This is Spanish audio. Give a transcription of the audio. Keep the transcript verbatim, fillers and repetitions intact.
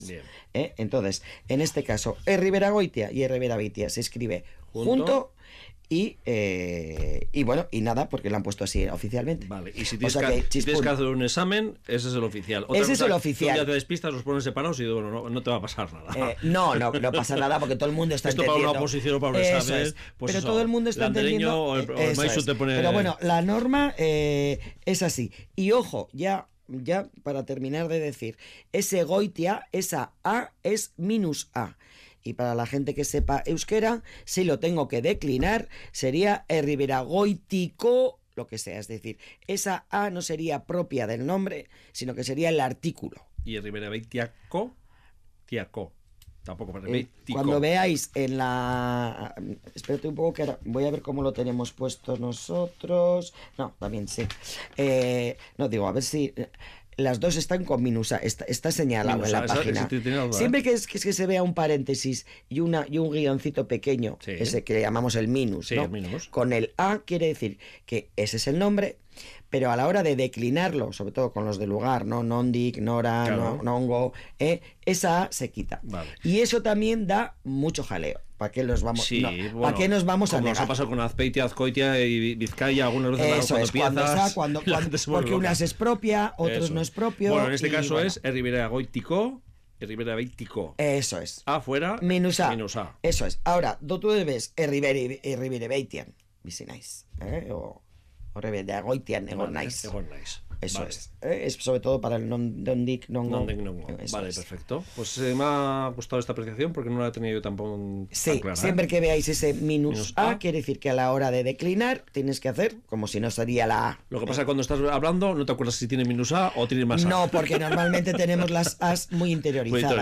Bien. ¿Eh? Entonces, en este caso, Erriberagoitia y Erriberabeitia se escribe junto, junto y, eh, y bueno, y nada, porque lo han puesto así oficialmente. Vale, y si tienes, o sea que, que, si tienes que hacer un examen, ese es el oficial. Otra ese cosa, es el oficial. Si un día te despistas, los pones separados y bueno, no, no te va a pasar nada. Eh, no, no, no pasa nada porque todo el mundo está Esto entendiendo. para una oposición o para un Eso examen, es. pues pero eso, todo el mundo está entendiendo. O el, o el Maisu te pone... Pero bueno, la norma eh, es así. Y ojo, ya, ya para terminar de decir, ese goitia, esa A es minus A. Y para la gente que sepa euskera, si lo tengo que declinar, sería erriberagoitico, lo que sea. Es decir, esa A no sería propia del nombre, sino que sería el artículo. Y erriberabeitiaco, tiaco. Tampoco para eh, Cuando veáis en la... Espérate un poco que ahora voy a ver cómo lo tenemos puesto nosotros. No, también sí. Eh, no, digo, a ver si... Las dos están con minusa, está, está señalado minusa, en la página. Esa, esa duda, Siempre que es, que es que se vea un paréntesis y, una, y un guioncito pequeño, sí. ese que llamamos el minus, sí, ¿no? el minus, con el A quiere decir que ese es el nombre, pero a la hora de declinarlo, sobre todo con los de lugar, ¿no? Nondik, Nora, claro. no, Nongo, eh, esa A se quita. Vale. Y eso también da mucho jaleo. ¿Para qué nos vamos, sí, no, bueno, ¿para qué nos vamos a negar? Nos ha pasado con Azpeitia, Azcoitia y Vizcaya algunas veces. Eso cuando es, piezas, cuando está, cuando, cuando porque unas es propia, otros eso. no es propio. Bueno, en este y, caso bueno. es Erriberagoitico, Erriberabeitico. Eso es. A fuera, minus A. Minus A. Eso es. Ahora, tú ves Erriberebeitian, Visinais, ¿eh? o, o Erriberagoitian, Egornais. Egornais. Eso vale. es. ¿eh? Es sobre todo para el non-dic, non-go. Non vale, es. Perfecto. Pues eh, me ha gustado esta apreciación porque no la he tenido yo tampoco sí, tan clara. Siempre ¿eh? que veáis ese minus, minus A, A, quiere decir que a la hora de declinar tienes que hacer como si no sería la A. Lo que pasa es que cuando estás hablando no te acuerdas si tiene minus A o tiene más A. No, porque normalmente tenemos las As muy interiorizadas. Muy